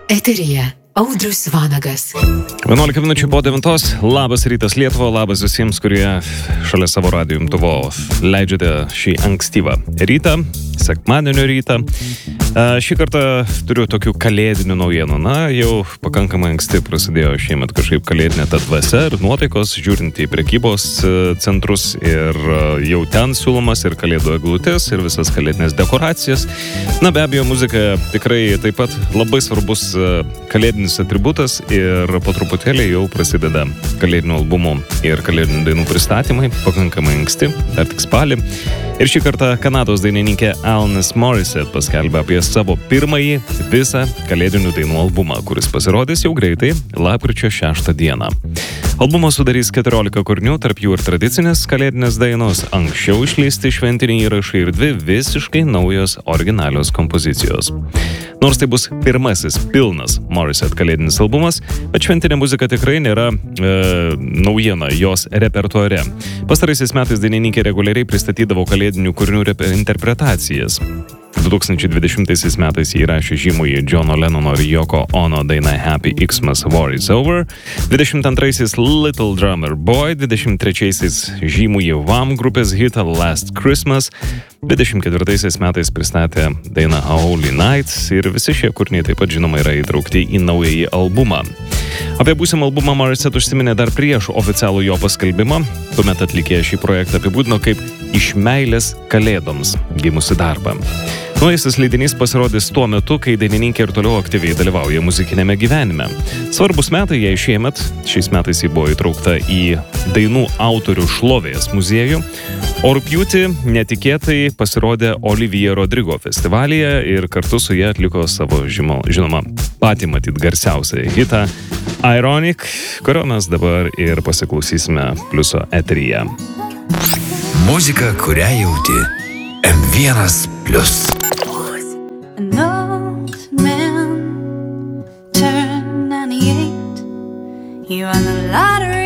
Eteryje Audrius Vanagas. 11 minučių po 9. Labas rytas Lietuva, labas visiems, kurie šalia savo radijo imtuvo leidžiate šį ankstyvą rytą, sekmadienio rytą. Šį kartą turiu tokių kalėdinių naujienų. Jau pakankamai anksti prasidėjo šiemet kažkaip kalėdinė ta dvasia ir nuotaikos, žiūrint į prekybos centrus, ir jau ten siūlomas ir kalėdų eglutės, ir visas kalėdinės dekoracijas. Be abejo, muzika tikrai taip pat labai svarbus kalėdinis atributas, ir po truputėlį jau prasideda kalėdinių albumų ir kalėdinių dainų pristatymai, pakankamai anksti, dar tik spalį. Ir šį kartą Kanados dainininkė Alanis Morissette paskelbė apie savo pirmąjį visą kalėdinių dainų albumą, kuris pasirodys jau greitai, lapkričio 6 dieną. Albumą sudarys 14 kūrinių, tarp jų ir tradicinės kalėdinės dainos, anksčiau išleisti šventiniai įrašai ir 2 visiškai naujos originalios kompozicijos. Nors tai bus pirmasis pilnas Morissette kalėdinis albumas, bet šventinė muzika tikrai nėra naujiena jos repertuare. Pastaraisiais metais dainininkė reguliariai pristatydavo kalėdinių kūrinių interpretacijas. 2020 metais jį įrašė žymųjį Johno Lennono ir Yoko Ono dainą Happy Xmas War is Over, 22-aisiais Little Drummer Boy, 23-aisiais žymųjį Wham grupės hitą Last Christmas, 24-aisiais metais pristatė dainą A Holy Night, ir visi šie kūriniai taip pat žinoma yra įtraukti į naująjį albumą. Apie būsimą albumą Morissette užsiminė dar prieš oficialų jo paskelbimą, tuomet atlikėja šį projektą apibūdino kaip iš meilės kalėdoms gimusi darbą. Naujasis leidinys pasirodys tuo metu, kai dainininkė ir toliau aktyviai dalyvauja muzikinėme gyvenime. Svarbus metai jai šiemet, šiais metais ji buvo įtraukta į dainų autorių šlovės muziejų, o rugpjūtį netikėtai pasirodė Olivia Rodrigo festivalyje ir kartu su ja atliko savo žinoma patį matyt garsiausią hitą Ironic, kurio mes dabar ir pasiklausysime Pliuso eteryje. Muzika, kurią jauti. M1 Plius. An old man turned 98. He won the lottery